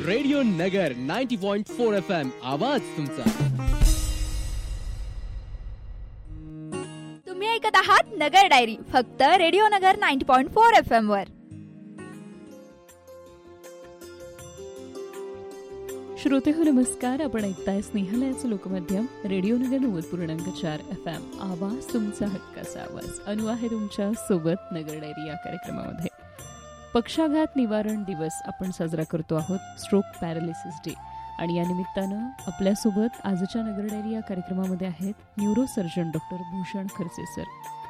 Radio नगर 90.4 FM आवाज तुमचा. तुम्ही ऐकत आहात नगर डायरी फक्त रेडिओ नगर 90.4 FM वर. श्रोतेहो नमस्कार. आपण ऐकताय स्नेहलयाचं लोकमाध्यम रेडिओ नगर 90.4 FM आवाज तुमचा हक्काचा आवाज. अनु आहे तुमच्या सोबत नगर डायरी या कार्यक्रमामध्ये. पक्षाघात निवारण दिवस आपण साजरा करतो आहोत, स्ट्रोक पॅरालिसिस डे. आणि या निमित्तानं आपल्यासोबत आजच्या नगर डायरी या कार्यक्रमामध्ये आहेत न्यूरोसर्जन डॉक्टर भूषण खर्चे सर.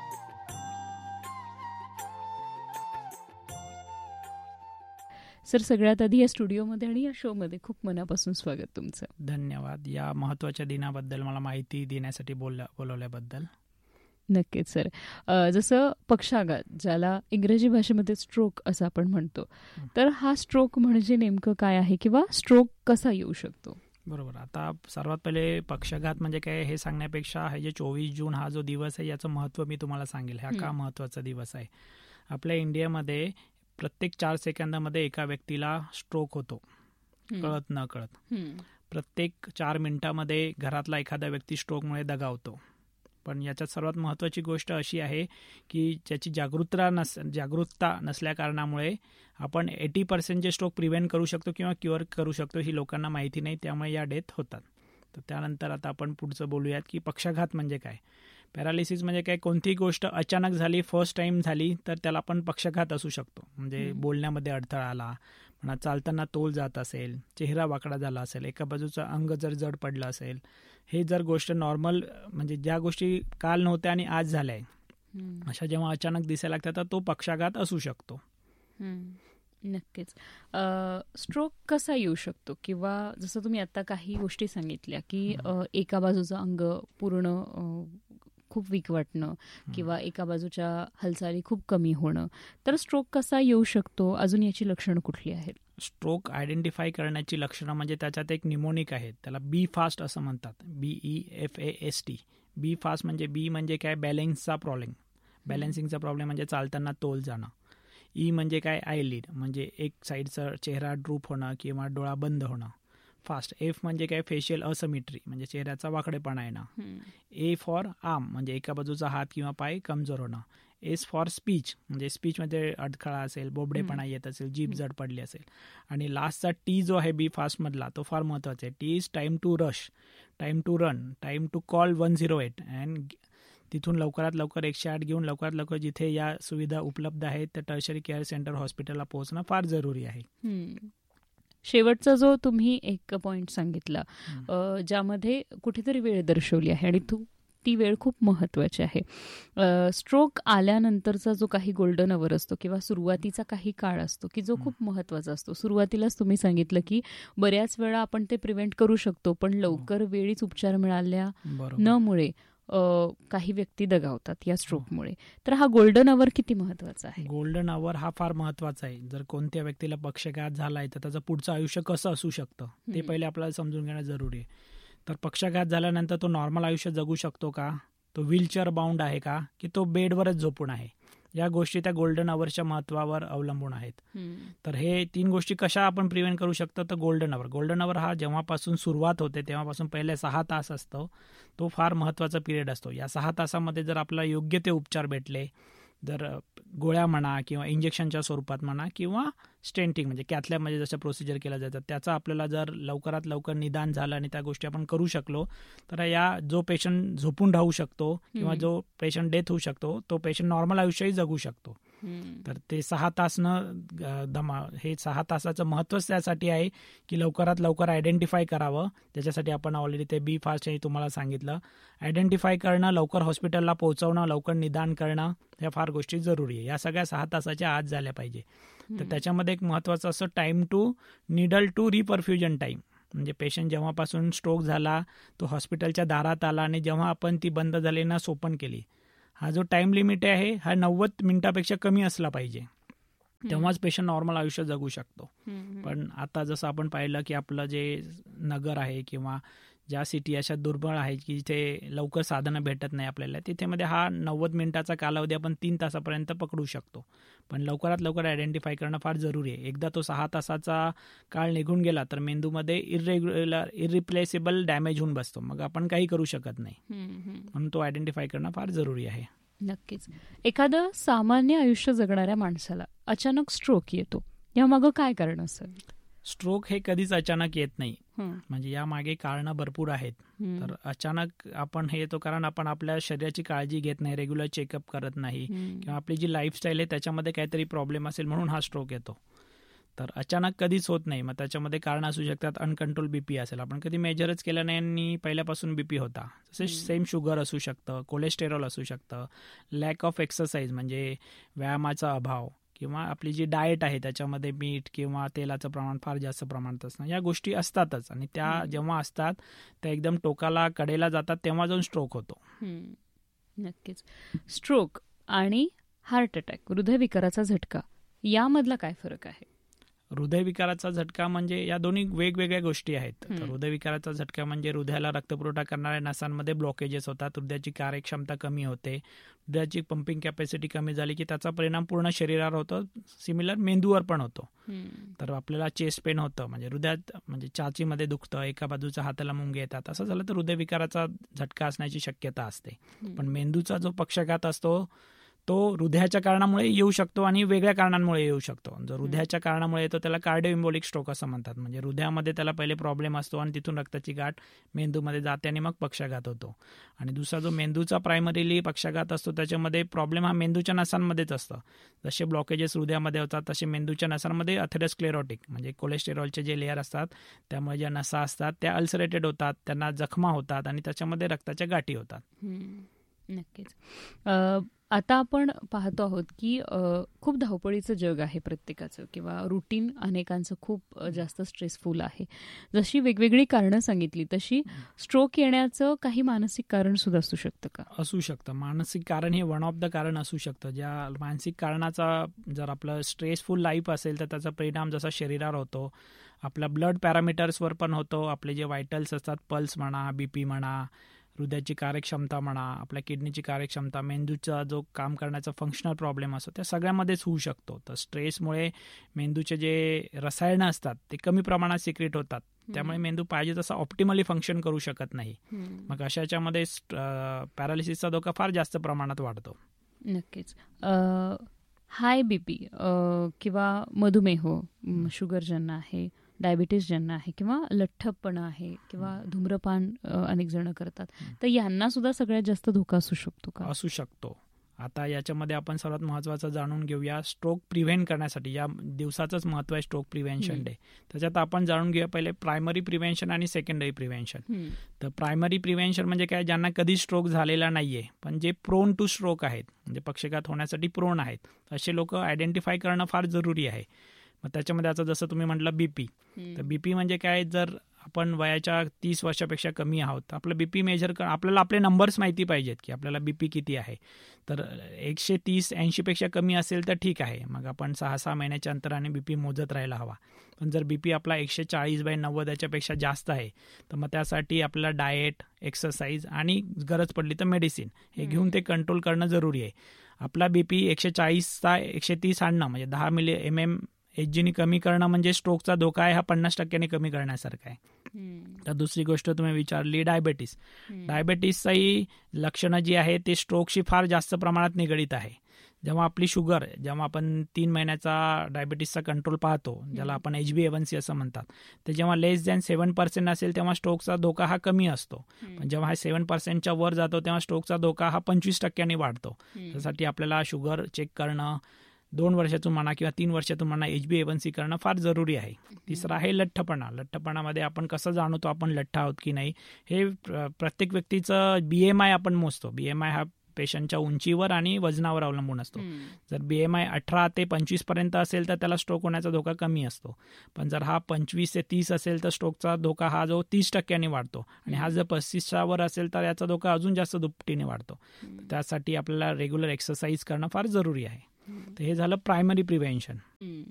सर, सगळ्यात आधी या स्टुडिओमध्ये आणि या शोमध्ये खूप मनापासून स्वागत तुमचं. धन्यवाद. या महत्त्वाच्या दिनाबद्दल मला माहिती देण्यासाठी बोलवल्याबद्दल. नक्कीच सर. जसं पक्षाघात, ज्याला इंग्रजी भाषेमध्ये स्ट्रोक असं आपण म्हणतो, तर हा स्ट्रोक म्हणजे नेमकं काय आहे किंवा स्ट्रोक कसा येऊ शकतो? बरोबर. आता सर्वात पहिले पक्षाघात म्हणजे काय हे सांगण्यापेक्षा हे जे 24 जून हा जो दिवस आहे याचं महत्त्व मी तुम्हाला सांगेल. हा का महत्त्वाचा दिवस आहे? आपल्या इंडियामध्ये प्रत्येक 4 सेकंदामध्ये एका व्यक्तीला स्ट्रोक होतो, कळत न कळत. प्रत्येक 4 मिनिटामध्ये घरातला एखादा व्यक्ती स्ट्रोकमुळे दगावतो. पण याच्यात सर्वात महत्त्वाची गोष्ट अशी आहे की ज्याची जागरूकता नसल्या कारणामुळे आपण 80% जे स्ट्रोक प्रिव्हेंट करू शकतो किंवा क्युअर करू शकतो ही लोकांना माहिती नाही, त्यामुळे या डेथ होतात. तर त्यानंतर आता आपण पुढचं बोलूयात की पक्षाघात म्हणजे काय. पॅरालिसिस म्हणजे काय? कोणतीही गोष्ट अचानक झाली, फर्स्ट टाइम झाली तर त्याला आपण पक्षाघात असू शकतो. म्हणजे बोलण्यामध्ये अडथळा आला, म्हणा चालताना तोल जात असेल, चेहरा वाकडा झाला असेल, एका बाजूचं अंग जर जड पडलं असेल, हे जर गोष्ट नॉर्मल म्हणजे ज्या गोष्टी काल नव्हत्या आणि आज झाल्या अशा जेव्हा अचानक दिसायला लागतात तर तो पक्षाघात असू शकतो. नक्कीच. स्ट्रोक कसा येऊ शकतो? किंवा जसं तुम्ही आता काही गोष्टी सांगितल्या की एका बाजूचं अंग पूर्ण खूप वीक वाटणं किंवा एका बाजूच्या हालचाली खूप कमी होणं, तर स्ट्रोक कसा येऊ शकतो? अजून याची लक्षणं कुठली आहेत? स्ट्रोक आयडेंटिफाय करण्याची लक्षणं म्हणजे त्याच्यात एक निमोनिक आहे, त्याला बी फास्ट असं म्हणतात, BEFAST. बी फास्ट म्हणजे बी म्हणजे काय? बॅलेन्सचा प्रॉब्लेम, बॅलेन्सिंगचा प्रॉब्लेम म्हणजे चालताना तोल जाणं. ई म्हणजे काय? आयलिड म्हणजे एक साईडचा चेहरा ड्रूप होणं किंवा डोळा बंद होणं. फास्ट. एफ म्हणजे काय? फेशियल असिमेट्री म्हणजे चेहऱ्याचा वाकडेपणा येणं. ए फॉर आर्म म्हणजे एका बाजूचा हात किंवा पाय कमजोर होणं. एस फॉर स्पीच म्हणजे स्पीचमध्ये अडथळा असेल, बोबडेपणा येत असेल, जीभ जड पडली असेल. आणि लास्टचा टी जो आहे बी फास्टमधला तो फार महत्त्वाचा आहे. T is time to rush, time to run, time to call 108 and तिथून लवकरात लवकर 108 घेऊन लवकरात लवकर जिथे या सुविधा उपलब्ध आहेत त्या टर्शरी केअर सेंटर हॉस्पिटलला पोहोचणं फार जरुरी आहे. शेवटचा जो तुम्ही एक पॉइंट सांगितला ज्यामध्ये कुठेतरी वेळ दर्शवली आहे आणि ती वेळ खूप महत्त्वाची आहे. स्ट्रोक आल्यानंतरचा जो काही गोल्डन अवर असतो किंवा सुरुवातीचा काही काळ असतो की जो खूप महत्त्वाचा असतो. सुरुवातीलाच तुम्ही सांगितलं की बऱ्याच वेळा आपण ते प्रिव्हेंट करू शकतो, पण लवकर वेळीच उपचार मिळाल्या न मुळे काही व्यक्ती दगावतात या स्ट्रोकमुळे. तर हा गोल्डन अवर किती महत्वाचा आहे? गोल्डन अवर हा फार महत्वाचा आहे. जर कोणत्या व्यक्तीला पक्षाघात झालाय तर त्याचं पुढचं आयुष्य कसं असू शकतं ते पहिले आपल्याला समजून घेणं जरुरी आहे. तर पक्षाघात झाल्यानंतर तो नॉर्मल आयुष्य जगू शकतो का? तो व्हीलचेअर बाउंड आहे का? की तो बेडवरच झोपून आहे? या गोष्टी त्या गोल्डन अवरच्या महत्वावर अवलंबून आहेत. तर हे 3 गोष्टी कशा आपण प्रिव्हेंट करू शकतो? तर गोल्डन अवर हा जेव्हापासून सुरुवात होते तेव्हापासून पहिले 6 तास असतो, तो फार महत्त्वाचा पिरियड असतो. या 6 तासामध्ये जर आपल्याला योग्य ते उपचार भेटले, जर गोळ्या म्हणा किंवा इंजेक्शनच्या स्वरूपात म्हणा किंवा स्टेंटिंग म्हणजे कॅथलॅबमध्ये जसं प्रोसिजर केलं जातं त्याचं आपल्याला जर लवकरात लवकर निदान झालं आणि त्या गोष्टी आपण करू शकलो तर या जो पेशंट झोपून राहू शकतो किंवा जो पेशंट डेथ होऊ शकतो तो पेशंट नॉर्मल आयुष्यही जगू शकतो. तर ते 6 तास हे 6 तासाचं महत्त्वच त्यासाठी आहे की लवकरात लवकर आयडेंटिफाय करावं. त्याच्यासाठी आपण ऑलरेडी ते बी फास्ट हे तुम्हाला सांगितलं. आयडेंटिफाय करणं, लवकर हॉस्पिटलला पोहोचवणं, लवकर निदान करणं, ह्या फार गोष्टी जरुरी आहे. या सगळ्या 6 तासाच्या आत झाल्या पाहिजे. तर त्याच्यामध्ये एक महत्त्वाचं असं time to needle to रिपरफ्युजन time म्हणजे पेशंट जेव्हापासून स्ट्रोक झाला तो हॉस्पिटलच्या दारात आला आणि जेव्हा आपण ती बंद झाली ना ओपन केली, हा जो टाइम लिमिट आहे हा 90 मिनिटापेक्षा कमी असला पाहिजे. तेव्हाच पेशंट नॉर्मल आयुष्य जगू शकतो. पण आता जसं आपण पाहिलं की आपलं जे नगर आहे किंवा ज्या सिटी अशा दुर्बळ आहेत की जिथे लवकर साधनं भेटत नाही आपल्याला, तिथे मध्ये हा 90 मिनिटाचा कालावधी आपण 3 तासापर्यंत पकडू शकतो. पण लवकरात लवकर आयडेंटिफाय करणं फार जरुरी आहे. एकदा तो 6 तासाचा काळ निघून गेला तर मेंदूमध्ये इरिप्लेसेबल डॅमेज होऊन बसतो, मग आपण काही करू शकत नाही. म्हणून तो आयडेंटिफाय करणं फार जरुरी आहे. नक्कीच. एखादं सामान्य आयुष्य जगणाऱ्या माणसाला अचानक स्ट्रोक येतो, यामागं काय कारण असेल? स्ट्रोक हे कधीच अचानक येत नाही, म्हणजे यामागे कारणं भरपूर आहेत. तर अचानक आपण हे येतो कारण आपण आपल्या शरीराची काळजी घेत नाही, रेग्युलर चेकअप करत नाही, किंवा आपली जी लाईफस्टाईल आहे त्याच्यामध्ये काहीतरी प्रॉब्लेम असेल म्हणून हा स्ट्रोक येतो. तर अचानक कधीच होत नाही. मग त्याच्यामध्ये कारण असू शकतात. अनकंट्रोल बीपी असेल, आपण कधी मेजरच केलं नाही आणि पहिल्यापासून बीपी होता. तसे सेम शुगर असू शकतं, कोलेस्टेरॉल असू शकतं, लॅक ऑफ एक्सरसाइज म्हणजे व्यायामाचा अभाव, किंवा आपली जी डाएट आहे त्याच्यामध्ये मीठ किंवा तेलाचं प्रमाण फार जास्त प्रमाणात असणं, या गोष्टी असतातच. आणि त्या जेव्हा असतात त्या एकदम टोकाला कडेला जातात तेव्हा जाऊन स्ट्रोक होतो. नक्कीच. स्ट्रोक आणि हार्ट अटॅक, हृदयविकाराचा झटका, यामधला काय फरक आहे? हृदयविकाराचा झटका म्हणजे या दोन्ही वेगवेगळ्या गोष्टी आहेत. तर हृदयविकाराचा झटका म्हणजे हृदयाला रक्तपुरवठा करणाऱ्या नसांमध्ये ब्लॉकेजेस होतात, हृदयाची कार्यक्षमता कमी होते, हृदयाची पंपिंग कॅपॅसिटी कमी झाली की त्याचा परिणाम पूर्ण शरीरावर होतो. सिमिलर मेंदूवर पण होतो. तर आपल्याला चेस्ट पेन होतं, म्हणजे हृदयात म्हणजे चाचीमध्ये दुखतं, एका बाजूच्या हाताला मुंगे येतात, असं झालं तर हृदयविकाराचा झटका असण्याची शक्यता असते. पण मेंदूचा जो पक्षाघात असतो तो हृदयाच्या कारणामुळे येऊ शकतो आणि वेगळ्या कारणांमुळे येऊ शकतो. जर हृदयाच्या कारणामुळे येतो त्याला कार्डिओइम्बोलिक स्ट्रोक असं म्हणतात. म्हणजे हृदयामध्ये त्याला पहिले प्रॉब्लेम असतो आणि तिथून रक्ताची गाठ मेंदूमध्ये जाते आणि मग पक्षाघात होतो. आणि दुसरा जो मेंदूचा प्रायमरीली पक्षाघात असतो त्याच्यामध्ये प्रॉब्लेम हा मेंदूच्या नसांमध्येच असतं. जसे ब्लॉकेजेस हृदयामध्ये होतात तसे मेंदूच्या नसांमध्ये अथेरोस्क्लेरोटिक म्हणजे कोलेस्टेरॉलचे जे लेअर असतात त्यामुळे ज्या नसा असतात त्या अल्सरेटेड होतात, त्यांना जखमा होतात आणि त्याच्यामध्ये रक्ताच्या गाठी होतात. नक्कीच. आता आपण पाहतो आहोत की खूप धावपळीचं जग आहे प्रत्येकाचं, किंवा रुटीन अनेकांचं खूप जास्त स्ट्रेसफुल आहे. जशी वेगवेगळी कारणं सांगितली तशी स्ट्रोक येण्याचं काही मानसिक कारण सुद्धा असू शकतं का? असू शकतं. मानसिक कारण हे वन ऑफ द कारण असू शकतं. ज्या मानसिक कारणाचा जर आपलं स्ट्रेसफुल लाईफ असेल तर त्याचा परिणाम जसा शरीरावर होतो, आपल्या ब्लड पॅरामीटर्सवर पण होतो. आपले जे व्हायटल्स असतात, पल्स म्हणा, बीपी म्हणा, हृदयाची कार्यक्षमता म्हणा, आपल्या किडनीची कार्यक्षमता, मेंदूचा जो काम करण्याचा फंक्शनल प्रॉब्लेम असतो त्या सगळ्यामध्येच होऊ शकतो. तर स्ट्रेसमुळे मेंदूचे जे रसायनं असतात ते कमी प्रमाणात सिक्रेट होतात, त्यामुळे मेंदू पाहिजे तसा ऑप्टिमली फंक्शन करू शकत नाही. मग अशाच्यामध्ये पॅरालिसिसचा धोका फार जास्त प्रमाणात वाढतो. नक्कीच. हाय बीपी किंवा मधुमेह, शुगर ज्यांना आहे, डायबिटीस ज्यांना आहे, किंवा लठ्ठपणा आहे, किंवा धूम्रपान अनेक जण करतात, तर यांना सुद्धा सगळ्यात जास्त धोका असू शकतो का? असू शकतो. आता याच्यामध्ये आपण सर्वात महत्त्वाचं जाणून घेऊया स्ट्रोक प्रिव्हेंट करण्यासाठी. या दिवसाचंच महत्त्व आहे स्ट्रोक प्रिव्हेन्शन डे. त्याच्यात आपण जाणून घेऊया पहिले प्रायमरी प्रिव्हेन्शन आणि सेकंडरी प्रिव्हेन्शन. तर प्रायमरी प्रिव्हेन्शन म्हणजे काय, ज्यांना कधी स्ट्रोक झालेला नाहीये पण जे प्रोन टू स्ट्रोक आहेत, म्हणजे पक्षाघात होण्यासाठी प्रोन आहेत, असे लोक आयडेंटिफाय करणं फार जरुरी आहे. मग त्याच्यामध्ये आता जसं तुम्ही म्हटलं बीपी, तर बीपी म्हणजे काय, जर आपण वयाच्या 30 वर्षापेक्षा कमी आहोत, आपलं बीपी मेजर आपल्याला आपले नंबर्स माहिती पाहिजेत की आपल्याला बीपी किती आहे. तर 130-80 पेक्षा कमी असेल तर ठीक आहे, मग आपण 6-6 महिन्याच्या अंतराने बीपी मोजत राहायला हवा. पण जर बीपी आपला 140/90 याच्यापेक्षा जास्त आहे तर मग त्यासाठी आपल्याला डाएट, एक्सरसाइज आणि गरज पडली तर मेडिसिन हे घेऊन ते कंट्रोल करणं जरुरी आहे. आपला बीपी 140चा 130 आणणं म्हणजे 10 mm एचजीनी कमी करणं म्हणजे स्ट्रोकचा धोका आहे हा 50% कमी करण्यासारखा आहे. तर दुसरी गोष्ट तुम्ही विचारली डायबेटीस. डायबेटीसचाही लक्षणं जी आहे ते स्ट्रोकशी फार जास्त प्रमाणात निगडीत आहे. जेव्हा आपली शुगर, जेव्हा आपण 3 महिन्याचा डायबेटीसचा कंट्रोल पाहतो, ज्याला आपण HbA1c असं म्हणतात, तर जेव्हा लेस दॅन 7% असेल तेव्हा स्ट्रोकचा धोका हा कमी असतो. पण जेव्हा हा 7% वर जातो तेव्हा स्ट्रोकचा धोका हा 25% वाढतो. त्यासाठी आपल्याला शुगर चेक करणं 2 वर्षातून म्हणा किंवा 3 वर्षातून म्हणा HbA1c करणं फार जरुरी आहे. तिसरं आहे लठ्ठपणा. लठ्ठपणामध्ये आपण कसं जाणवतो आपण लठ्ठ आहोत की नाही, हे प्रत्येक व्यक्तीचं BMI आपण मोजतो. BMI हा पेशंटच्या उंचीवर आणि वजनावर अवलंबून असतो. जर BMI 18 ते 25 पर्यंत असेल तर त्याला स्ट्रोक होण्याचा धोका कमी असतो. पण जर हा 25 ते 30 असेल तर स्ट्रोकचा धोका हा जो 30% वाढतो. आणि हा जर 35च्या वर असेल तर याचा धोका अजून जास्त दुपटीने वाढतो. त्यासाठी आपल्याला रेग्युलर एक्सरसाइज करणं फार जरुरी आहे. तर हे झालं प्रायमरी प्रिव्हेन्शन.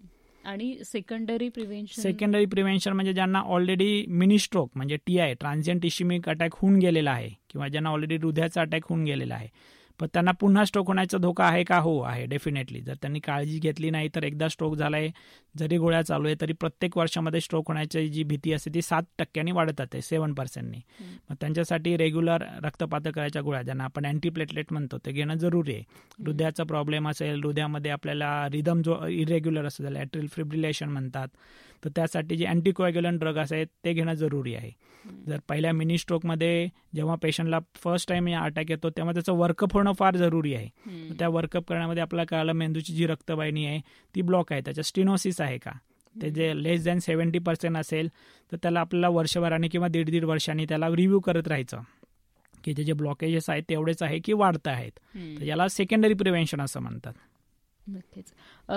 आणि सेकंडरी प्रिव्हेन्शन म्हणजे ज्यांना ऑलरेडी मिनी स्ट्रोक म्हणजे TI ट्रान्झिएंट इश्केमिक अटॅक होऊन गेलेला आहे किंवा ज्यांना ऑलरेडी हृदयाचा अटॅक होऊन गेलेला आहे, पण त्यांना पुन्हा स्ट्रोक होण्याचा धोका आहे का? हो आहे, डेफिनेटली. जर त्यांनी काळजी घेतली नाही तर एकदा स्ट्रोक झालाय, जरी गोळ्या चालू आहे तरी प्रत्येक वर्षामध्ये स्ट्रोक होण्याची जी भीती असते ती 7% वाढत आहे, 7%. मग त्यांच्यासाठी रेग्युलर रक्तपातळ करायच्या गोळ्या ज्यांना आपण अँटीप्लेटलेट म्हणतो ते घेणं जरुरी आहे. हृदयाचा प्रॉब्लेम असेल, हृदयामध्ये आपल्याला रिदम जो इरेग्युलर असेल त्याला ॲट्रियल फिब्रिलेशन म्हणतात, तर त्यासाठी जे अँटीकोॲग्युलंट ड्रग आहेत ते घेणं जरुरी आहे. जर पहिल्या मिनी स्ट्रोकमध्ये जेव्हा पेशंटला फर्स्ट टाइम या अटॅक येतो तेव्हा त्याचं वर्कअप होणं फार जरुरी आहे. त्या वर्कअप करण्यामध्ये आपल्याला कळालं मेंदूची जी रक्तवाहिनी आहे ती ब्लॉक आहे, त्याच्या स्टिनोसिस आहे का, ते जे लेस दॅन 70% असेल तर त्याला आपल्याला वर्षभराने किंवा 1.5 वर्षांनी त्याला रिव्ह्यू करत राहायचं की ते जे ब्लॉकेजेस आहेत तेवढेच आहे की वाढत आहेत. तर याला सेकंडरी प्रिव्हेन्शन असं म्हणतात. नक्कीच.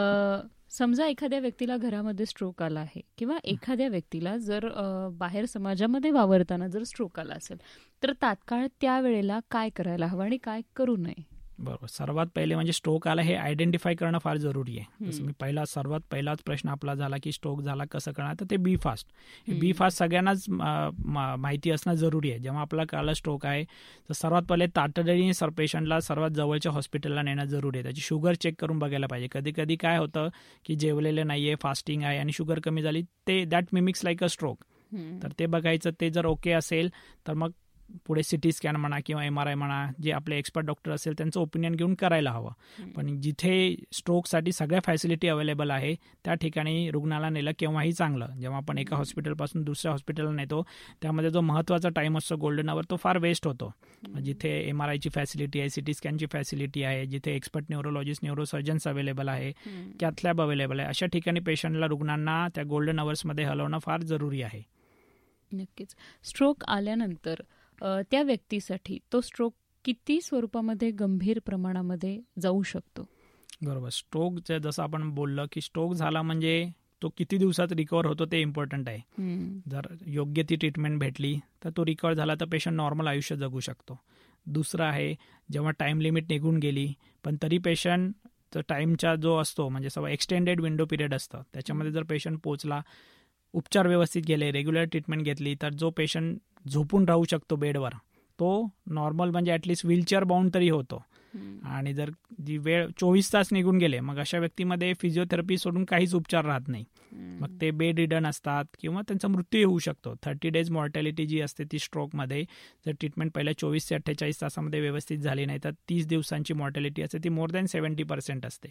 समजा एखाद्या व्यक्तीला घरामध्ये स्ट्रोक आला आहे किंवा एखाद्या व्यक्तीला जर बाहेर समाजामध्ये वावरताना जर स्ट्रोक आला असेल तर तात्काळ त्यावेळेला काय करायला हवं आणि काय करू नये? बरोबर. सर्वात पहिले म्हणजे स्ट्रोक आला हे आयडेंटिफाय करणं फार जरुरी आहे. जसं मी सर्वात पहिलाच प्रश्न आपला झाला की स्ट्रोक झाला कसं करणार, तर ते बी फास्ट. बी फास्ट सगळ्यांनाच माहिती असणं जरुरी आहे. जेव्हा आपल्याला कळलं स्ट्रोक आहे तर सर्वात पहिले तातडीने पेशंटला सर्वात जवळच्या हॉस्पिटलला नेणं जरुरी आहे. त्याची शुगर चेक करून बघायला पाहिजे. कधी कधी काय होतं की जेवलेलं नाहीये, फास्टिंग आहे आणि शुगर कमी झाली, ते that mimics like a stroke. तर ते बघायचं. ते जर ओके असेल तर मग पुढे CT स्कॅन म्हणा किंवा MRI म्हणा, जे आपले एक्सपर्ट डॉक्टर असेल त्यांचं ओपिनियन घेऊन करायला हवं. पण जिथे स्ट्रोकसाठी सगळ्या फॅसिलिटी अवेलेबल आहे त्या ठिकाणी रुग्णाला नेलं केव्हाही चांगलं. जेव्हा आपण एका हॉस्पिटलपासून दुसऱ्या हॉस्पिटलला नेतो त्यामध्ये जो महत्त्वाचा टाईम असतो गोल्डन आवर तो फार वेस्ट होतो. जिथे MRIची फॅसिलिटी आहे, CT स्कॅनची फॅसिलिटी आहे, जिथे एक्सपर्ट न्यूरोलॉजिस्ट न्यूरोसर्जन्स अवेलेबल आहे, कॅथलॅब अवेलेबल आहे, अशा ठिकाणी पेशंटला रुग्णांना त्या गोल्डन आवर्समध्ये हलवणं फार जरुरी आहे. नक्कीच. स्ट्रोक आल्यानंतर त्या व्यक्तीसाठी तो स्ट्रोक किती स्वरूपामध्ये गंभीर प्रमाणामध्ये जाऊ शकतो? बरोबर. स्ट्रोक जसं आपण बोललं की स्ट्रोक झाला म्हणजे तो किती दिवसात रिकवर होतो ते इम्पॉर्टंट आहे. जर योग्य ती ट्रीटमेंट भेटली तर तो रिकवर झाला तर पेशंट नॉर्मल आयुष्य जगू शकतो. दुसरं आहे जेव्हा टाईम लिमिट निघून गेली पण तरी पेशंट टाईमचा जो असतो म्हणजे सगळं एक्सटेंडेड विंडो पिरियड असतं त्याच्यामध्ये जर पेशंट पोचला, उपचार व्यवस्थित गेले, रेग्युलर ट्रीटमेंट घेतली तर जो पेशंट झोपून राहू शकतो बेडवर तो नॉर्मल म्हणजे ॲटलिस्ट व्हीलचेअर बाउंड तरी होतो. आणि जर जी वेळ 24 तास निघून गेले मग अशा व्यक्तीमध्ये फिजिओथेरपी सोडून काहीच उपचार राहत नाही. मग ते बेड रिडन असतात किंवा त्यांचा मृत्यू होऊ शकतो. 30 डेज मॉर्टॅलिटी जी असते ती स्ट्रोकमध्ये जर ट्रीटमेंट पहिल्या 24 ते 48 तासामध्ये व्यवस्थित झाली नाही तर 30 दिवसांची मॉर्टॅलिटी असते ती मोर दॅन 70% असते,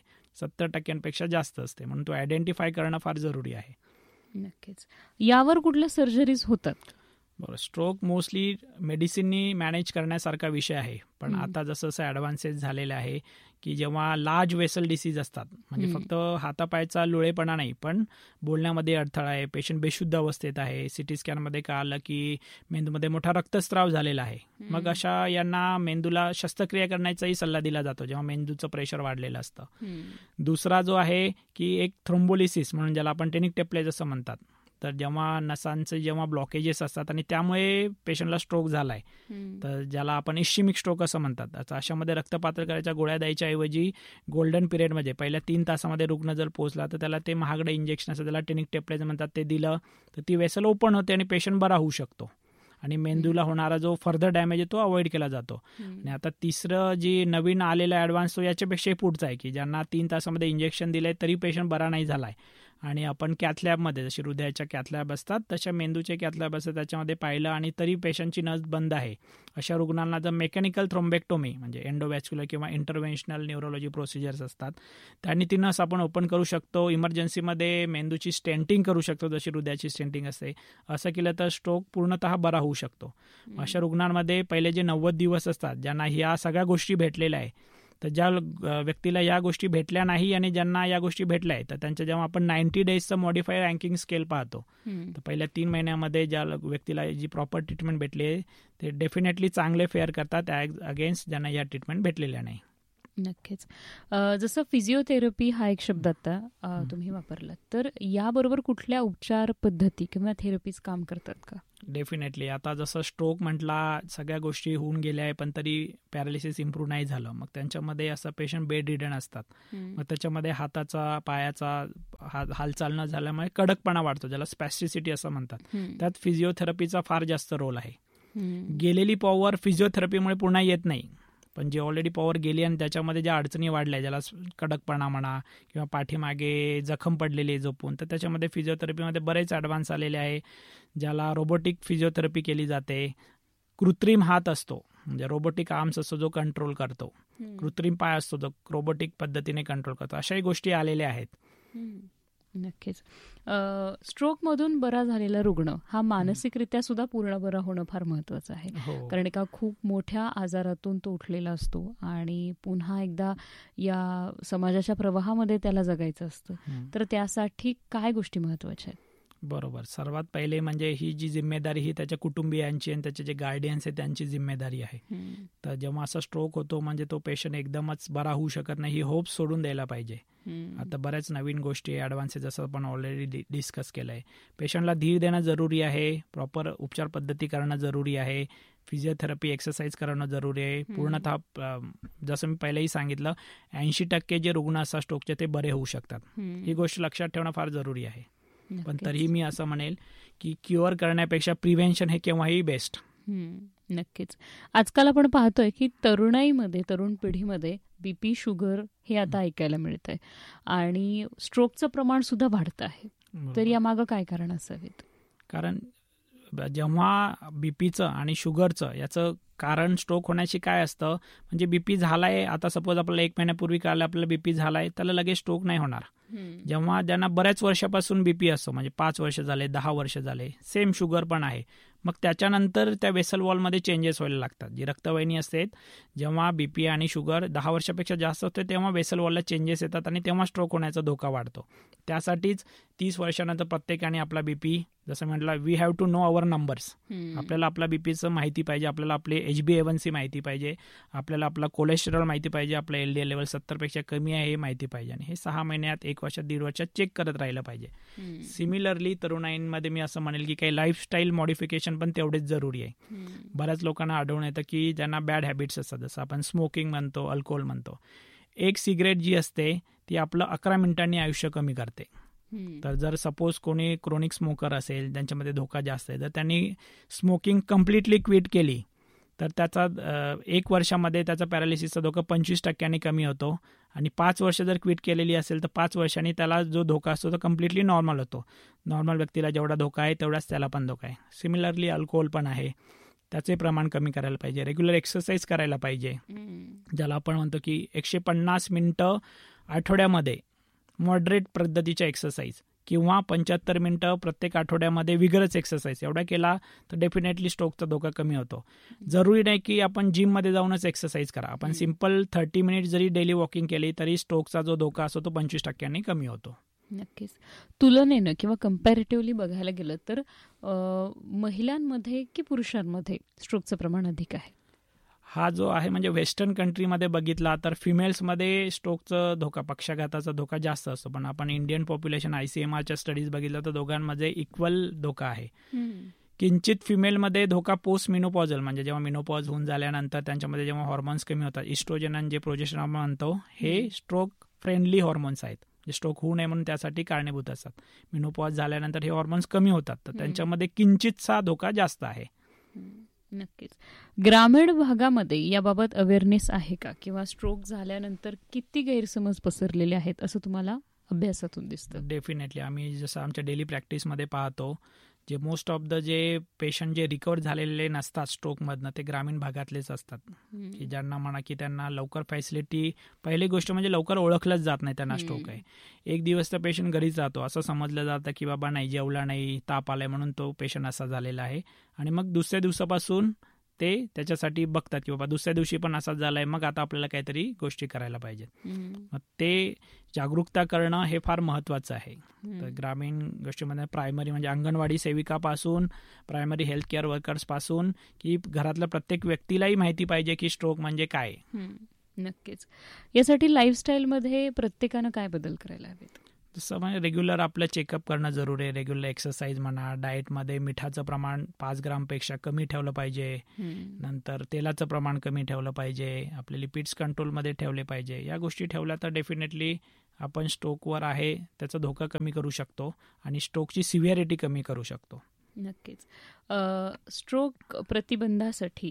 70% जास्त असते. म्हणून तो आयडेंटिफाय करणं फार जरुरी आहे. नक्कीच. यावर कुठल्या सर्जरीज होतात? बरं. स्ट्रोक मोस्टली मेडिसिननी मॅनेज करण्यासारखा विषय आहे. पण आता जसं जसं ॲडव्हान्सेस झालेले आहे की जेव्हा लार्ज वेसल डिसीज असतात म्हणजे फक्त हातापायचा लोळेपणा नाही पण बोलण्यामध्ये अडथळा आहे, पेशंट बेशुद्ध अवस्थेत आहे, CT स्कॅनमध्ये कळालं की मेंदूमध्ये मोठा रक्तस्राव झालेला आहे, मग अशा यांना मेंदूला शस्त्रक्रिया करण्याचाही सल्ला दिला जातो जेव्हा मेंदूचं प्रेशर वाढलेलं असतं. दुसरा जो आहे की एक थ्रोम्बोलिसिस म्हणून ज्याला आपण टेनिक टेप्लेज असं म्हणतात, तर जेव्हा नसांचे जेव्हा ब्लॉकेजेस असतात आणि त्यामुळे पेशंटला स्ट्रोक झालाय तर ज्याला आपण इश्केमिक स्ट्रोक असं म्हणतात, अशामध्ये रक्तपातळ करायच्या गोळ्या द्यायच्या ऐवजी गोल्डन पिरियडमध्ये पहिल्या 3 तासामध्ये रुग्ण जर पोहोचला तर त्याला ते महागडे इंजेक्शन असतं त्याला टेनिक टेप्लेज म्हणतात ते दिलं तर ती वेसल ओपन होते आणि पेशंट बरा होऊ शकतो आणि मेंदूला होणारा जो फर्दर डॅमेज आहे तो अवॉइड केला जातो. आणि आता तिसरं जी नवीन आलेला ॲडव्हान्स तो याच्यापेक्षाही पुढचा आहे की ज्यांना 3 तासामध्ये इंजेक्शन दिलंय तरी पेशंट बरा नाही झालाय आणि आपण कॅथलॅबमध्ये जशी हृदयाच्या कॅथलॅब असतात तशा मेंदूचे कॅथलॅब असतात त्याच्यामध्ये पाहिलं आणि तरी पेशंटची नस बंद आहे अशा रुग्णांना जर मेकॅनिकल थ्रोम्बेक्टोमी म्हणजे एंडोवॅस्क्युलर किंवा इंटरव्हेन्शनल न्यूरोलॉजी प्रोसिजर्स असतात त्यांनी ती नस आपण ओपन करू शकतो. इमर्जन्सीमध्ये मेंदूची स्टेंटिंग करू शकतो जशी हृदयाची स्टेंटिंग असते. असं केलं तर स्ट्रोक पूर्णतः बरा होऊ शकतो. अशा रुग्णांमध्ये पहिले जे 90 दिवस असतात ज्यांना ह्या सगळ्या गोष्टी भेटलेल्या आहे तर ज्या व्यक्तीला या गोष्टी भेटल्या नाही आणि ज्यांना या गोष्टी भेटल्या आहेत तर त्यांच्या जेव्हा आपण 90 डेजचं मॉडिफाय रँकिंग स्केल पाहतो तर पहिल्या 3 महिन्यामध्ये ज्या व्यक्तीला जी प्रॉपर ट्रीटमेंट भेटली आहे ते डेफिनेटली चांगले फेअर करतात अगेन्स्ट ज्यांना या ट्रीटमेंट भेटलेल्या नाही. नक्कीच. जसं फिजिओथेरपी हा एक शब्द आता तुम्ही वापरला तर याबरोबर कुठल्या उपचार पद्धती किंवा थेरपीज काम करतात का? डेफिनेटली. आता जसं स्ट्रोक म्हटला, सगळ्या गोष्टी होऊन गेल्या आहे पण तरी पॅरालिसिस इम्प्रूव्ह नाही झालं, मग त्यांच्यामध्ये असं पेशंट बेड रिडन असतात. मग त्याच्यामध्ये हाताचा पायाचा हालचाल न झाल्यामुळे कडकपणा वाढतो, ज्याला स्पॅस्टिसिटी असं म्हणतात. त्यात फिजिओथेरपीचा फार जास्त रोल आहे. गेलेली पॉवर फिजिओथेरपीमुळे पुन्हा येत नाही, पण जी ऑलरेडी पॉवर गेली आणि त्याच्यामध्ये ज्या अडचणी वाढल्या, ज्याला कडकपणा म्हणा किंवा पाठीमागे जखम पडलेली झोपून, तर त्याच्यामध्ये फिजिओथेरपीमध्ये बरेच ॲडव्हान्स आलेले आहे, ज्याला रोबोटिक फिजिओथेरपी केली जाते. कृत्रिम हात असतो, म्हणजे रोबोटिक आर्म्स असतो जो कंट्रोल करतो, कृत्रिम पाय असतो जो रोबोटिक पद्धतीने कंट्रोल करतो, अशाही गोष्टी आलेल्या आहेत. नक्कीच. स्ट्रोकमधून बरा झालेला रुग्ण हा मानसिकरित्या सुद्धा पूर्ण बरा होणं फार महत्वाचं आहे. कारण एका खूप मोठ्या आजारातून तो उठलेला असतो आणि पुन्हा एकदा या समाजाच्या प्रवाहामध्ये त्याला जगायचं असतं. तर त्यासाठी काय गोष्टी महत्वाच्या आहेत? बरोबर. सर्वात पहिले म्हणजे ही जी जिम्मेदारी ही त्याच्या कुटुंबियांची आणि त्याचे जे गार्डियन्स आहे त्यांची जिम्मेदारी आहे. तर जेव्हा असा स्ट्रोक होतो म्हणजे तो पेशंट एकदमच बरा होऊ शकत नाही, ही होप सोडून द्यायला पाहिजे. आता बऱ्याच नवीन गोष्टी ॲडव्हान्स जसं आपण ऑलरेडी डिस्कस केलं आहे. पेशंटला धीर देणं जरुरी आहे, प्रॉपर उपचार पद्धती करणं जरुरी आहे, फिजिओथेरपी एक्सरसाइज करणं जरुरी आहे. पूर्णतः जसं मी पहिलेही सांगितलं 80% जे रुग्ण असतात स्ट्रोकचे ते बरे होऊ शकतात. ही गोष्ट लक्षात ठेवणं फार जरुरी आहे. पण तरीही मी असं म्हणेल की क्युअर करण्यापेक्षा प्रिव्हेन्शन हे केव्हाही बेस्ट. नक्कीच. आजकाल आपण पाहतोय की तरुणाईमध्ये, तरुण पिढीमध्ये बीपी, शुगर हे आता ऐकायला मिळत आहे आणि स्ट्रोकचं प्रमाण सुद्धा वाढतं आहे. तर यामागं काय कारण असावीत? कारण जेव्हा बीपीचं आणि शुगरचं याचं कारण स्ट्रोक होण्याची काय असतं, म्हणजे बीपी झालाय, आता सपोज आपल्याला 1 महिन्यापूर्वी कळलं आपल्याला बीपी झालाय, त्याला लगेच स्ट्रोक नाही होणार. जेव्हा ज्यांना बऱ्याच वर्षापासून बीपी असतो, म्हणजे 5 वर्ष झाले, 10 वर्ष झाले, सेम शुगर पण आहे, मग त्याच्यानंतर त्या वेसल वॉलमध्ये चेंजेस व्हायला लागतात. जी रक्तवाहिनी असते, जेव्हा बीपी आणि शुगर 10 वर्षापेक्षा जास्त होते तेव्हा वेसल वॉलला चेंजेस येतात आणि तेव्हा स्ट्रोक होण्याचा धोका वाढतो. त्यासाठीच 30 वर्षानंतर प्रत्येकाने आपला बीपी, जसं म्हटलं, we have to know our numbers. आपल्याला आपला बीपीचं माहिती पाहिजे, आपल्याला आपले HbA1c माहिती पाहिजे, आपल्याला आपला कोलेस्टेरॉल माहिती पाहिजे, आपलं LDL लेवल 70पेक्षा कमी आहे हे माहिती पाहिजे, आणि हे 6 महिन्यात, 1 वर्षात, 1.5 वर्षात चेक करत राहिलं पाहिजे. सिमिलरली तरुणाईंमध्ये मी असं म्हणेल की काही लाईफस्टाईल मॉडिफिकेशन पण तेवढेच जरुरी आहे. बऱ्याच लोकांना आढळून येतं की ज्यांना बॅड हॅबिट्स असतात, जसं आपण स्मोकिंग म्हणतो, अल्कोहोल म्हणतो. एक सिगरेट जी असते ती आपलं 11 मिनिटांनी आयुष्य कमी करते. तर जर सपोज कोणी क्रोनिक स्मोकर असेल, त्यांच्यामध्ये धोका जास्त आहे, तर त्यांनी स्मोकिंग कम्प्लिटली क्विट केली तर त्याचा 1 वर्षामध्ये त्याचा पॅरालिसिसचा धोका 25% कमी होतो. आणि 5 वर्ष जर क्विट केलेली असेल तर 5 वर्षांनी त्याला जो धोका असतो तो कम्प्लिटली नॉर्मल होतो. नॉर्मल व्यक्तीला जेवढा धोका आहे तेवढाच त्याला पण धोका आहे. सिमिलरली अल्कोहोल पण आहे, त्याचे प्रमाण कमी करायला पाहिजे, रेग्युलर एक्सरसाइज करायला पाहिजे, ज्याला आपण म्हणतो की 150 मिनिटं आठवड्यामध्ये मॉडरेट पद्धतीच्या एक्सरसाइज किंवा 75 मिनिटं प्रत्येक आठवड्यामध्ये विगरच एक्सरसाइज एवढा केला तर डेफिनेटली स्ट्रोकचा धोका कमी होतो. जरुरी नाही की आपण जिममध्ये जाऊनच एक्सरसाइज करा, आपण सिम्पल 30 मिनिट जरी डेली वॉकिंग केली तरी स्ट्रोकचा जो धोका असतो तो 25% कमी होतो. नक्कीच. तुलनेनं किंवा कम्पॅरेटिव्हली बघायला गेलं तर महिलांमध्ये की पुरुषांमध्ये स्ट्रोकचं प्रमाण अधिक आहे? हा जो आहे म्हणजे वेस्टर्न कंट्रीमध्ये बघितला तर फिमेल्समध्ये स्ट्रोकचं धोका, पक्षाघाताचा धोका जास्त असतो, पण आपण इंडियन पॉप्युलेशन ICMRच्या स्टडीज बघितलं तर दोघांमध्ये इक्वल धोका आहे. किंचित फिमेलमध्ये धोका पोस्ट मिनोपॉझल, म्हणजे जेव्हा मिनोपॉज होऊन झाल्यानंतर त्यांच्यामध्ये जेव्हा हॉर्मोन्स कमी होतात, इस्ट्रोजन आणि जे प्रोजेस्टेरॉन म्हणतो, हे स्ट्रोक फ्रेंडली हॉर्मोन्स आहेत, जे स्ट्रोक होऊ नये म्हणून त्यासाठी कारणीभूत असतात. मिनोपॉज झाल्यानंतर हे हॉर्मोन्स कमी होतात, तर त्यांच्यामध्ये किंचितसा धोका जास्त आहे. नक्कीच. ग्रामीण भागामध्ये याबाबत अवेअरनेस आहे का, किंवा स्ट्रोक झाल्यानंतर किती गैरसमज पसरलेले आहेत असं तुम्हाला अभ्यासातून दिसतं? डेफिनेटली. आम्ही जसं आमच्या डेली प्रॅक्टिसमध्ये पाहतो, जे मोस्ट ऑफ द जे पेशंट जे रिकवर झालेले नसतात स्ट्रोकमधनं ते ग्रामीण भागातलेच असतात, की ज्यांना म्हणा की त्यांना लवकर फॅसिलिटी, पहिली गोष्ट म्हणजे लवकर ओळखलंच जात नाही त्यांना स्ट्रोक आहे. एक दिवस तर पेशंट घरीच जातो, असं समजलं जातं की बाबा नाही, जेवला नाही, ताप आलाय म्हणून तो पेशंट असा झालेला आहे, आणि मग दुसऱ्या दिवसापासून ते त्याच्यासाठी बघतात की बाबा दुसऱ्या दिवशी पण असाच झालाय, मग आता आपल्याला काहीतरी गोष्टी करायला पाहिजेत. मग ते जागरूकता करणं हे फार महत्त्वाचं आहे. तर ग्रामीण गोष्टीमध्ये प्रायमरी म्हणजे अंगणवाडी सेविकापासून प्रायमरी हेल्थ केअर वर्कर्सपासून की घरातल्या प्रत्येक व्यक्तीलाही माहिती पाहिजे की स्ट्रोक म्हणजे काय. नक्कीच. यासाठी लाईफस्टाईलमध्ये प्रत्येकानं काय बदल करायला हवेत? जसं म्हणजे रेग्युलर आपलं चेकअप करणं जरुरी आहे. रेग्युलर एक्सरसाइज म्हणा, डाएटमध्ये मिठाचं प्रमाण 5 ग्रामपेक्षा कमी ठेवलं पाहिजे, नंतर तेलाचं प्रमाण कमी ठेवलं पाहिजे, आपले लिपिड्स कंट्रोलमध्ये ठेवले पाहिजे. या गोष्टी ठेवल्या तर डेफिनेटली आपण स्ट्रोकवर आहे त्याचा धोका कमी करू शकतो आणि स्ट्रोकची सिव्हिअरिटी कमी करू शकतो. नक्कीच. स्ट्रोक प्रतिबंधासाठी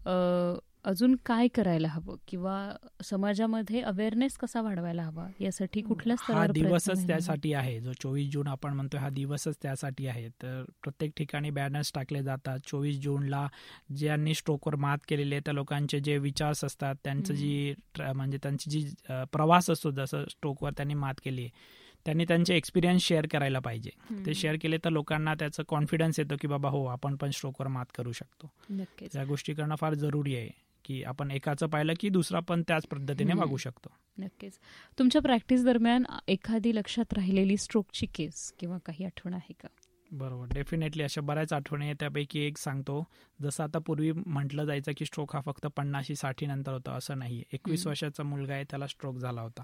अजून काय करायला हवं किंवा समाजामध्ये अवेअरनेस कसा वाढवायला हवा यासाठी कुठल्या हा स्तरावर दिवसच त्यासाठी आहे. जो 24 जून आपण म्हणतोय हा दिवसच त्यासाठी आहे. तर प्रत्येक ठिकाणी बॅनर्स टाकले जातात. 24 जूनला ज्यांनी स्ट्रोकवर मात केलेली आहे त्या लोकांचे जे विचार्स असतात, त्यांचं म्हणजे त्यांची जी प्रवास असतो, जसं स्ट्रोकवर त्यांनी मात केली आहे, त्यांनी त्यांचे एक्सपिरियन्स शेअर करायला पाहिजे. ते शेअर केले तर लोकांना त्याचं कॉन्फिडन्स येतो की बाबा हो, आपण पण स्ट्रोकवर मात करू शकतो. नक्कीच. या गोष्टी करणं फार जरुरी आहे की आपण एकाचं पाहिलं की दुसरा पण त्याच पद्धतीने वागू शकतो. नक्कीच. तुमच्या प्रॅक्टिस दरम्यान एखादी लक्षात राहिलेली स्ट्रोकची केस किंवा काही आठवण आहे का? बरोबर, डेफिनेटली अशा बऱ्याच आठवणी आहे. त्यापैकी एक सांगतो. जसं आता पूर्वी म्हटलं जायचं की स्ट्रोक हा फक्त 50-60 नंतर होता, असं नाही. 21 वर्षाचा मुलगा आहे, त्याला स्ट्रोक झाला होता.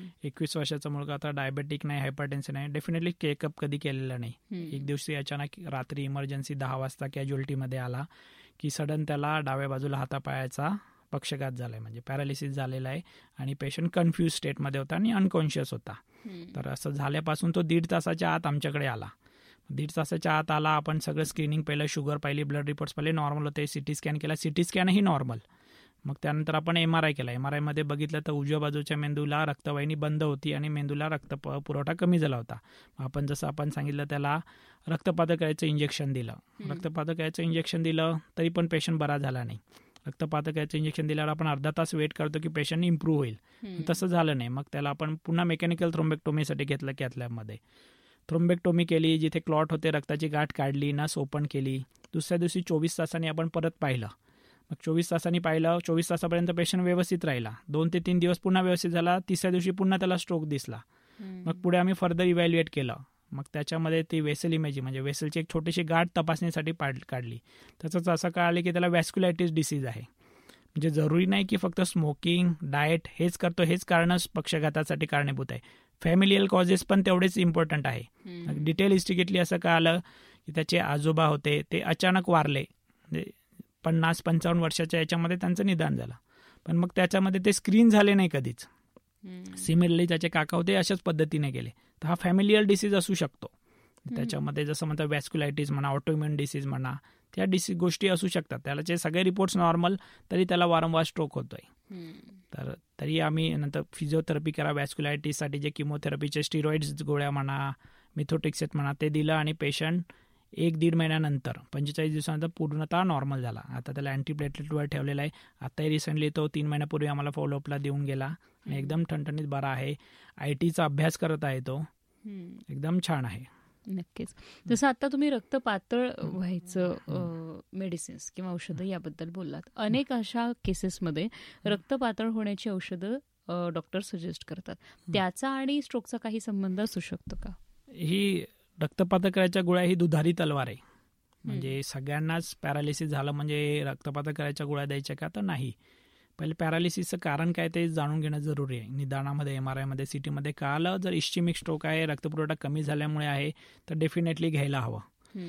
21 वर्षाचा मुलगा आता डायबेटिक नाही, हायपरटेन्शन नाही, डेफिनेटली चेकअप कधी केलेलं नाही. एक दिवशी अचानक रात्री इमर्जन्सी 10 वाजता कॅज्युअल्टीमध्ये आला की सडन त्याला डाव्या बाजूला हातापायाचा पक्षघात झालाय, म्हणजे पॅरालिसिस झालेला आहे आणि पेशंट कन्फ्यूज स्टेटमध्ये होता आणि अनकॉन्शियस होता. तर असं झाल्यापासून तो 1.5 तासाच्या आत आमच्याकडे आला. 1.5 तासाच्या आत आला. आपण सगळं स्क्रीनिंग पहिलं, शुगर पाहिली, ब्लड रिपोर्ट्स पाहिले, नॉर्मल होते. सिटी स्कॅन केला, सिटी स्कॅनही नॉर्मल. मग त्यानंतर आपण MRI केला. MRIमध्ये बघितलं तर उजव्या बाजूच्या मेंदूला रक्तवाहिनी बंद होती आणि मेंदूला रक्त पुरवठा कमी झाला होता. आपण जसं आपण सांगितलं त्याला रक्तपातकाचं इंजेक्शन दिलं. रक्तपातकाचं इंजेक्शन दिलं तरी पण पेशंट बरा झाला नाही. रक्तपातकाचं इंजेक्शन दिल्यावर आपण अर्धा तास वेट करतो की पेशंट इम्प्रूव्ह होईल. तसं झालं नाही. मग त्याला आपण पुन्हा मेकॅनिकल थ्रोम्बेक्टोमीसाठी घेतलं कॅथ लॅबमध्ये. थ्रोम्बेक्टोमी केली, जिथे क्लॉट होते रक्ताची गाठ काढली, नस ओपन केली. दुसऱ्या दिवशी 24 तासांनी आपण परत पाहिलं. मग 24 तासांनी पाहिलं, 24 तासापर्यंत पेशंट व्यवस्थित राहिला. 2 ते 3 दिवस पुन्हा व्यवस्थित झाला. तिसऱ्या दिवशी पुन्हा त्याला स्ट्रोक दिसला. मग पुढे आम्ही फर्दर इव्हॅल्युएट केलं. मग त्याच्यामध्ये ती वेसल इमेजिंग म्हणजे वेसलची एक छोटीशी गाठ तपासणीसाठी काढली. त्याचं असं कळालं की त्याला वॅस्क्युलायटिस डिसीज आहे. म्हणजे जरुरी नाही की फक्त स्मोकिंग, डाएट हेच करतो, हेच कारणच पक्षघातासाठी कारणीभूत आहे. फॅमिलियल कॉजेस पण तेवढेच इम्पॉर्टंट आहे. डिटेल हिस्ट्री घेतली असं कळालं की त्याचे आजोबा होते, ते अचानक वारले. 50-55 वर्षाच्या याच्यामध्ये त्यांचं निदान झालं. पण मग त्याच्यामध्ये ते स्क्रीन झाले नाही कधीच. सिमिलरली त्याचे काका होते, अशाच पद्धतीने गेले. तर हा फॅमिलियल डिसीज असू शकतो. त्याच्यामध्ये जसं म्हणतात वॅस्क्युलायटिस म्हणा, ऑटोइम्युन डिसीज म्हणा, त्या गोष्टी असू शकतात. त्याचे सगळे रिपोर्ट्स नॉर्मल तरी त्याला वारंवार स्ट्रोक होतोय. तर तरी आम्ही नंतर फिजिओथेरपी करा, वॅस्क्युलायटिससाठी जे किमोथेरपीचे स्टिरॉइड्स गोळ्या म्हणा, मिथोट्रिक्सेट म्हणा ते दिलं आणि पेशंट 1-1.5 महिन्यानंतर 45 दिवसानंतर पूर्णतः नॉर्मल झाला. आता त्याला अँटीप्लेटलेटवर ठेवलेला आहे. आताही रिसेंटली तो 3 महिन्यापूर्वी आम्हाला फॉलोअपला देऊन गेला आणि एकदम ठणठणीत बरा आहे. ITचा अभ्यास करत आहे तो, एकदम छान आहे. नक्कीच. जसं आता तुम्ही रक्त पातळ व्हायचं मेडिसिन्स किंवा औषधं याबद्दल बोललात. अनेक अशा केसेसमध्ये रक्त पातळ होण्याची औषधं डॉक्टर सजेस्ट करतात. त्याचा आणि स्ट्रोकचा काही संबंध असू शकतो का? ही रक्तपातकाच्या गोळ्या ही दुधारी तलवार आहे. म्हणजे सगळ्यांनाच पॅरालिसिस झालं म्हणजे रक्तपातकाच्या गोळ्या द्यायच्या का? तर नाही. पहिले पॅरालिसिसचं कारण काय ते जाणून घेणं जरुरी आहे. निदानामध्ये, MRIमध्ये, CTमध्ये कळालं जर इस्चेमिक स्ट्रोक आहे, रक्तपुरवठा कमी झाल्यामुळे आहे तर डेफिनेटली घ्यायला हवं.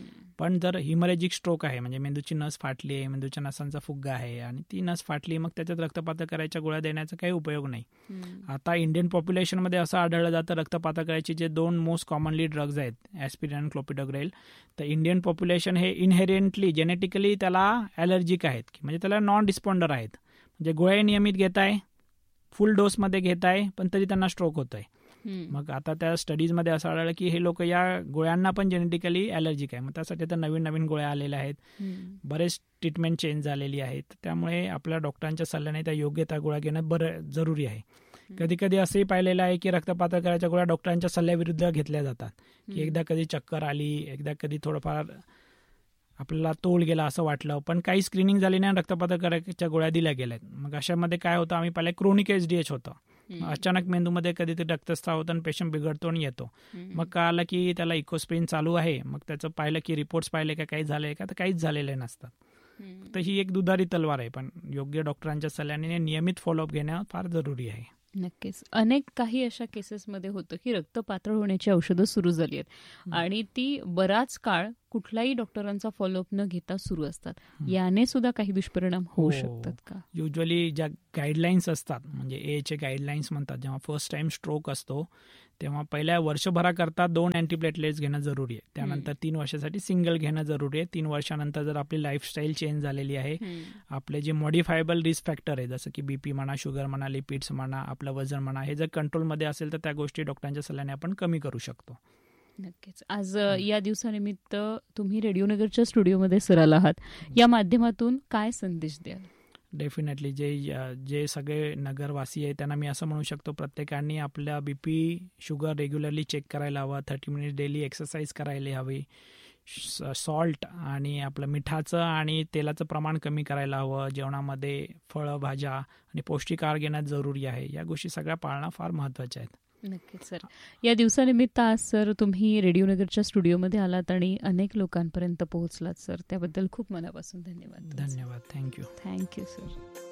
पण जर हिमरेजिक स्ट्रोक आहे म्हणजे मेंदूची नस फाटली आहे, मेंदूच्या नसांचा फुग्गा आहे आणि ती नस फाटली, मग त्याच्यात रक्तपातकाच्या गोळ्या देण्याचा काही उपयोग नाही. आता इंडियन पॉप्युलेशनमध्ये असं आढळलं जातं रक्तपातकाचे जे 2 मोस्ट कॉमनली ड्रग्ज आहेत, ॲस्पिरिन आणि क्लोपिडोग्रेल, तर इंडियन पॉप्युलेशन हे इनहेरियंटली जेनेटिकली त्याला ॲलर्जिक आहेत, म्हणजे त्याला नॉन रिस्पॉन्डर आहेत. म्हणजे गोळ्या नियमित घेत आहे, फुल डोसमध्ये घेत आहे, पण तरी त्यांना स्ट्रोक होत आहे. मग आता त्या स्टडीजमध्ये असं आढळलं की हे लोक या गोळ्यांना पण जेनेटिकली ॲलर्जिक आहे. मग त्यासाठी तर नवीन नवीन गोळ्या आलेल्या आहेत, बरेच ट्रीटमेंट चेंज झालेली आहेत. त्यामुळे आपल्या डॉक्टरांच्या सल्ल्याने त्या योग्य त्या गोळ्या घेणं बरं जरुरी आहे. कधी कधी असंही पाहिलेलं आहे की रक्तपातकाच्या गोळ्या डॉक्टरांच्या सल्ल्याविरुद्ध घेतल्या जातात. की एकदा कधी चक्कर आली, एकदा कधी थोडंफार आपल्याला तोल गेला असं वाटलं, पण काही स्क्रीनिंग झाली नाही, रक्तपातकाच्या गोळ्या दिल्या गेल्यात. मग अशामध्ये काय होतं, आम्ही पहिले क्रोनिक SDH होतं, अचानक मेंदूमध्ये कधीतरी रक्तस्राव होतं आणि पेशंट बिघडतो आणि येतो. मग कळालं की त्याला इकोस्प्रिन चालू आहे. मग त्याचं पाहिलं की रिपोर्ट्स पाहिले का काही झालंय का, तर काहीच झालेले नसतात. तर ही एक दुधारी तलवार आहे. पण योग्य डॉक्टरांच्या सल्ल्याने नियमित फॉलोअप घेणं फार जरुरी आहे. नक्कीच. अनेक काही अशा केसेसमध्ये होतं की रक्त पातळ होण्याची औषधं सुरू झाली आहेत आणि ती बराच काळ कुठलाही डॉक्टरांचा फॉलोअप न घेता सुरू असतात. याने सुद्धा काही दुष्परिणाम होऊ शकतात का? युजली ज्या गाईडलाईन्स असतात, म्हणजे एचे गाईडलाईन्स म्हणतात, जेव्हा फर्स्ट टाइम स्ट्रोक असतो तेव्हा पहिल्या वर्षभराकरता 2 अँटीप्लेटलेट्स घेणं जरुरी आहे. त्यानंतर 3 वर्षासाठी सिंगल घेणं जरुरी आहे. 3 वर्षानंतर जर आपली लाईफस्टाईल चेंज झालेली आहे, आपले जे मॉडिफायबल रिस्क फॅक्टर आहे जसं की बीपी म्हणा, शुगर म्हणा, लिपिड्स म्हणा, आपलं वजन म्हणा, हे जर कंट्रोलमध्ये असेल तर त्या गोष्टी डॉक्टरांच्या सल्ल्याने आपण कमी करू शकतो. नक्कीच. आज या दिवसानिमित्त तुम्ही रेडिओनगरच्या स्टुडिओमध्ये सर आहात, या माध्यमातून काय संदेश द्याल? डेफिनेटली जे सगळे नगरवासी आहे त्यांना मी असं म्हणू शकतो, प्रत्येकाने आपल्या बीपी शुगर रेग्युलरली चेक करायला हवं. 30 मिनिट डेली एक्सरसाइज करायला हवी. सॉल्ट आणि आपलं मिठाचं आणि तेलाचं प्रमाण कमी करायला हवं. जेवणामध्ये फळं, भाज्या आणि पौष्टिक आहार घेण्यात जरुरी आहे. या गोष्टी सगळ्या पाळणं फार महत्त्वाच्या आहेत. नक्कीच सर. या दिवसानिमित्त आज सर तुम्ही रेडिओनगरच्या स्टुडिओमध्ये आलात आणि अनेक लोकांपर्यंत पोहोचलात सर, त्याबद्दल खूप मनापासून धन्यवाद. धन्यवाद. Thank you sir.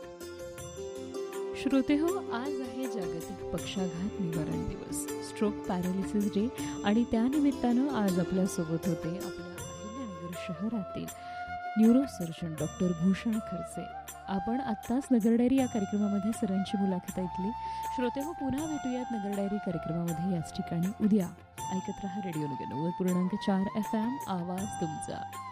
श्रोतेहो, आज आहे जागतिक पक्षाघात निवारण दिवस, स्ट्रोक पॅरालिसिस डे, आणि त्यानिमित्तानं आज आपल्यासोबत होते आपल्या अहिल्यानगर शहरातील न्यूरोसर्जन डॉक्टर भूषण खर्चे. आपण आत्ताच नगर डायरी या कार्यक्रमामध्ये सरांची मुलाखत ऐकली. श्रोतेहो, पुन्हा भेटूयात नगर डायरी कार्यक्रमामध्ये याच ठिकाणी उद्या. ऐकत रहा रेडिओनगर 90.4 FM, आवाज तुमचा.